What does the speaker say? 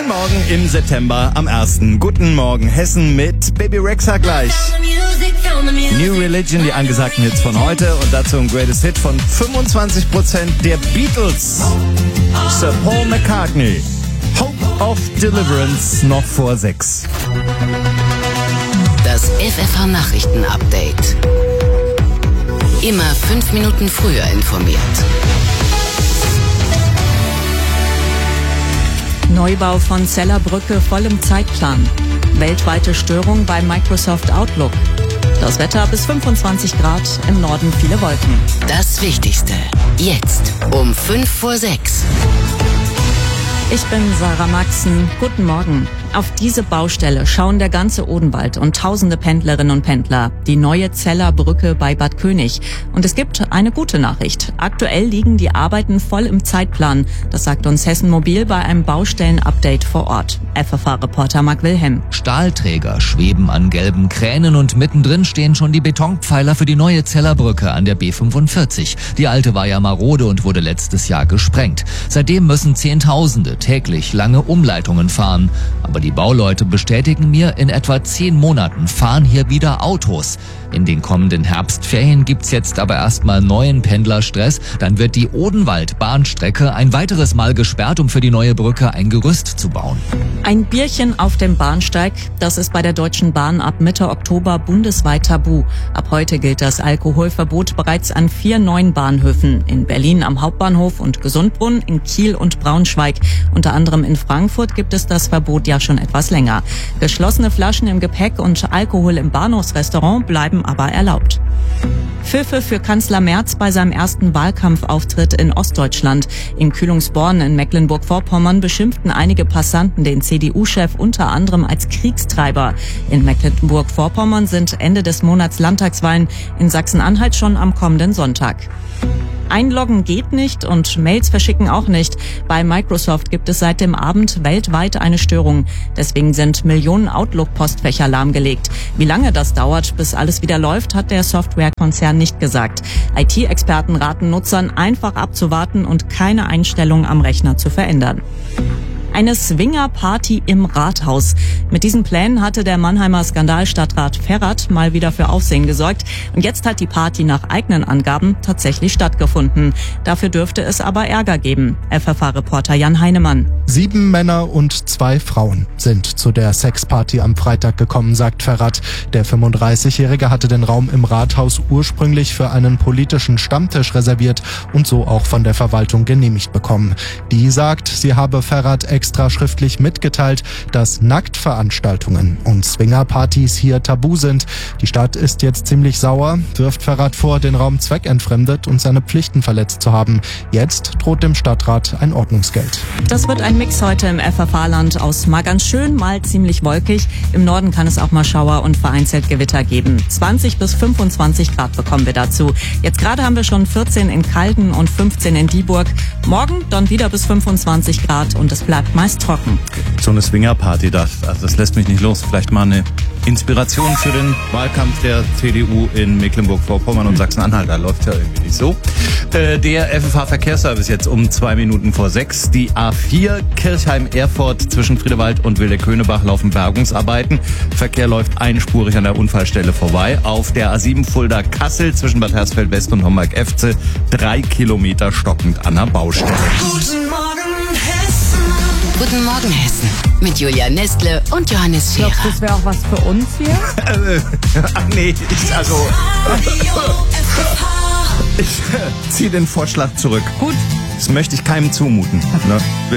Morgen im September am 1. Guten Morgen Hessen mit Baby Rexha gleich. New Religion, die angesagten Hits von heute und dazu ein Greatest Hit von 25% der Beatles. Sir Paul McCartney. Hope of Deliverance noch vor 6. Das FFH Nachrichten Update. Immer 5 Minuten früher informiert. Neubau von Zellerbrücke voll im Zeitplan. Weltweite Störung bei Microsoft Outlook. Das Wetter bis 25 Grad, im Norden viele Wolken. Das Wichtigste. Jetzt um 5 vor 6. Ich bin Sarah Maxen. Guten Morgen. Auf diese Baustelle schauen der ganze Odenwald und tausende Pendlerinnen und Pendler. Die neue Zellerbrücke bei Bad König. Und es gibt eine gute Nachricht. Aktuell liegen die Arbeiten voll im Zeitplan. Das sagt uns Hessen Mobil bei einem Baustellen-Update vor Ort. FFH-Reporter Marc Wilhelm. Stahlträger schweben an gelben Kränen und mittendrin stehen schon die Betonpfeiler für die neue Zellerbrücke an der B45. Die alte war ja marode und wurde letztes Jahr gesprengt. Seitdem müssen Zehntausende täglich lange Umleitungen fahren. Aber die Bauleute bestätigen mir, in etwa 10 Monaten fahren hier wieder Autos. In den kommenden Herbstferien gibt's jetzt aber erstmal neuen Pendlerstress. Dann wird die Odenwald-Bahnstrecke ein weiteres Mal gesperrt, um für die neue Brücke ein Gerüst zu bauen. Ein Bierchen auf dem Bahnsteig, das ist bei der Deutschen Bahn ab Mitte Oktober bundesweit tabu. Ab heute gilt das Alkoholverbot bereits an 4 neuen Bahnhöfen. In Berlin am Hauptbahnhof und Gesundbrunn, in Kiel und Braunschweig. Unter anderem in Frankfurt gibt es das Verbot ja schon etwas länger. Geschlossene Flaschen im Gepäck und Alkohol im Bahnhofsrestaurant bleiben aber erlaubt. Pfiffe für Kanzler Merz bei seinem ersten Wahlkampfauftritt in Ostdeutschland. In Kühlungsborn in Mecklenburg-Vorpommern beschimpften einige Passanten den CDU-Chef unter anderem als Kriegstreiber. In Mecklenburg-Vorpommern sind Ende des Monats Landtagswahlen, in Sachsen-Anhalt schon am kommenden Sonntag. Einloggen geht nicht und Mails verschicken auch nicht. Bei Microsoft gibt es seit dem Abend weltweit eine Störung. Deswegen sind Millionen Outlook-Postfächer lahmgelegt. Wie lange das dauert, bis alles wieder läuft, hat der Softwarekonzern nicht gesagt. IT-Experten raten Nutzern, einfach abzuwarten und keine Einstellung am Rechner zu verändern. Eine Swinger-Party im Rathaus. Mit diesen Plänen hatte der Mannheimer Skandalstadtrat Ferrat mal wieder für Aufsehen gesorgt. Und jetzt hat die Party nach eigenen Angaben tatsächlich stattgefunden. Dafür dürfte es aber Ärger geben. FFH-Reporter Jan Heinemann. 7 Männer und 2 Frauen sind zu der Sexparty am Freitag gekommen, sagt Ferrat. Der 35-Jährige hatte den Raum im Rathaus ursprünglich für einen politischen Stammtisch reserviert und so auch von der Verwaltung genehmigt bekommen. Die sagt, sie habe Ferrat extra schriftlich mitgeteilt, dass Nacktveranstaltungen und Swingerpartys hier tabu sind. Die Stadt ist jetzt ziemlich sauer, wirft Ferrat vor, den Raum zweckentfremdet und seine Pflichten verletzt zu haben. Jetzt droht dem Stadtrat ein Ordnungsgeld. Das wird ein Mix heute im FFH-Land aus mal ganz schön, mal ziemlich wolkig. Im Norden kann es auch mal Schauer und vereinzelt Gewitter geben. 20 bis 25 Grad bekommen wir dazu. Jetzt gerade haben wir schon 14 in Calden und 15 in Dieburg. Morgen dann wieder bis 25 Grad und es bleibt meist trocken. So eine Swingerparty, das lässt mich nicht los. Vielleicht mal eine Inspiration für den Wahlkampf der CDU in Mecklenburg-Vorpommern und Sachsen-Anhalt. Da läuft ja irgendwie nicht so. Der FFH-Verkehrsservice jetzt um 2 Minuten vor 6. Die A4 Kirchheim-Erfurt zwischen Friedewald und Wildeköhnebach laufen Bergungsarbeiten. Verkehr läuft einspurig an der Unfallstelle vorbei. Auf der A7 Fulda-Kassel zwischen Bad Hersfeld-West und Homberg-Efze 3 Kilometer stockend an der Baustelle. Guten Morgen, Hessen. Mit Julia Nestle und Johannes Scherer. Glaubst du, das wäre auch was für uns hier? Ach nee, ich ziehe den Vorschlag zurück. Gut. Das möchte ich keinem zumuten. Ne?